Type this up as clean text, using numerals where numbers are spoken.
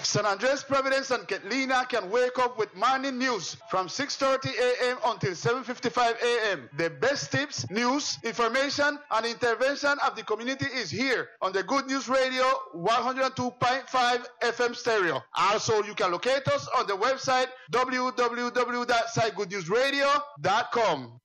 San Andres, Providence, and Catalina can wake up with morning news from 6:30 a.m. until 7:55 a.m. The best tips, news, information, and intervention of the community is here on the Good News Radio 102.5 FM stereo. Also, you can locate us on the website www.sitegoodnewsradio.com.